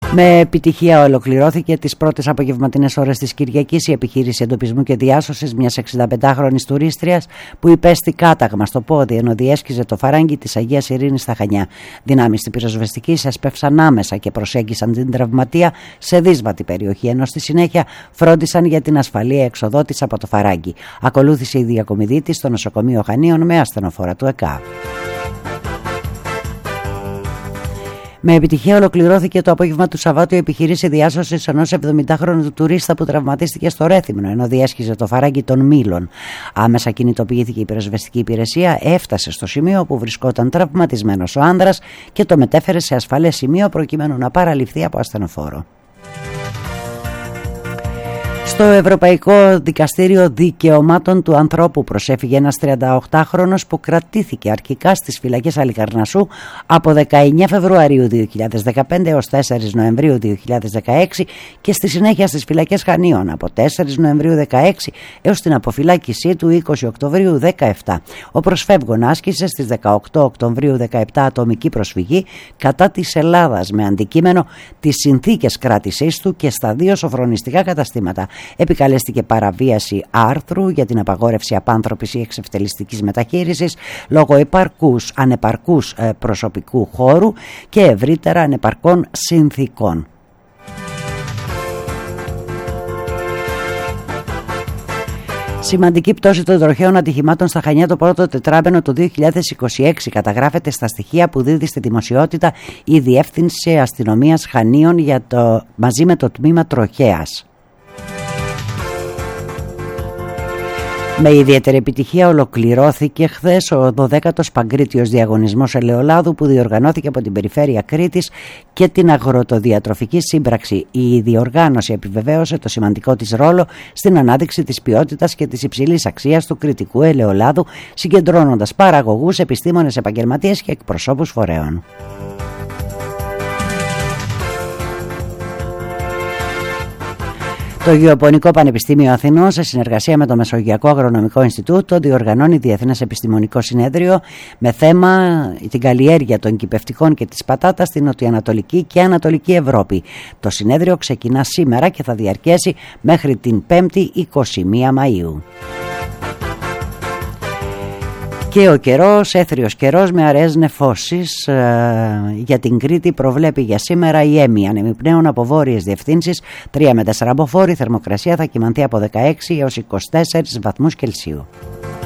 Με επιτυχία ολοκληρώθηκε τις πρώτες απογευματινές ώρες της Κυριακής η επιχείρηση εντοπισμού και διάσωσης μιας 65χρονης τουρίστριας που υπέστη κάταγμα στο πόδι ενώ διέσχιζε το φαράγγι της Αγίας Ειρήνης στα Χανιά. Δυνάμεις της πυροσβεστικής έσπευσαν άμεσα και προσέγγισαν την τραυματία σε δύσβατη περιοχή, ενώ στη συνέχεια φρόντισαν για την ασφαλή έξοδό της από το φαράγγι. Ακολούθησε η διακομιδή της στο νοσοκομείο Χανίων με ασθενοφόρα του ΕΚΑΒ. Με επιτυχία ολοκληρώθηκε το απόγευμα του Σαββάτου η επιχείρηση διάσωσης ενός 70χρονου τουρίστα που τραυματίστηκε στο Ρέθυμνο ενώ διέσχιζε το φαράγγι των Μήλων. Άμεσα κινητοποιήθηκε η πυροσβεστική υπηρεσία, έφτασε στο σημείο όπου βρισκόταν τραυματισμένος ο άνδρας και το μετέφερε σε ασφαλές σημείο προκειμένου να παραληφθεί από ασθενοφόρο. Στο Ευρωπαϊκό Δικαστήριο Δικαιωμάτων του Ανθρώπου προσέφυγε ένας 38χρονος που κρατήθηκε αρχικά στις φυλακές Αλικαρνασσού από 19 Φεβρουαρίου 2015 έως 4 Νοεμβρίου 2016 και στη συνέχεια στις φυλακές Χανίων από 4 Νοεμβρίου 2016 έως την αποφυλάκησή του 20 Οκτωβρίου 2017. Ο προσφεύγων άσκησε στις 18 Οκτωβρίου 2017 ατομική προσφυγή κατά της Ελλάδας με αντικείμενο τις συνθήκες κράτησής του και στα 2 σοφρονιστικά καταστήματα. Επικαλέστηκε παραβίαση άρθρου για την απαγόρευση απάνθρωπης ή εξευτελιστικής μεταχείρισης λόγω ανεπαρκούς προσωπικού χώρου και ευρύτερα ανεπαρκών συνθήκων. Σημαντική πτώση των τροχαίων ατυχημάτων στα Χανιά το πρώτο τετράμενο του 2026 καταγράφεται στα στοιχεία που δίδει στη δημοσιότητα η Διεύθυνση Αστυνομίας Χανίων μαζί με το τμήμα Τροχέας. Με ιδιαίτερη επιτυχία ολοκληρώθηκε χθες ο 12ος Παγκρίτιος Διαγωνισμός Ελαιολάδου που διοργανώθηκε από την Περιφέρεια Κρήτης και την Αγροτοδιατροφική Σύμπραξη. Η διοργάνωση επιβεβαίωσε το σημαντικό της ρόλο στην ανάδειξη της ποιότητας και της υψηλής αξίας του κρητικού ελαιολάδου, συγκεντρώνοντας παραγωγούς, επιστήμονες, επαγγελματίες και εκπροσώπους φορέων. Το Γεωπονικό Πανεπιστήμιο Αθηνών, σε συνεργασία με το Μεσογειακό Αγρονομικό Ινστιτούτο, διοργανώνει Διεθνές Επιστημονικό Συνέδριο με θέμα την καλλιέργεια των κυπευτικών και της πατάτας στην Νοτιοανατολική και Ανατολική Ευρώπη. Το συνέδριο ξεκινά σήμερα και θα διαρκέσει μέχρι την 5η 21 Μαΐου. Και ο καιρός, έθριος καιρός με αραιές νεφώσεις για την Κρήτη προβλέπει για σήμερα η έμμη ανεμιπνέων από βόρειες διευθύνσεις 3 με 4 μποφόρ. Η θερμοκρασία θα κυμανθεί από 16 έως 24 βαθμούς Κελσίου.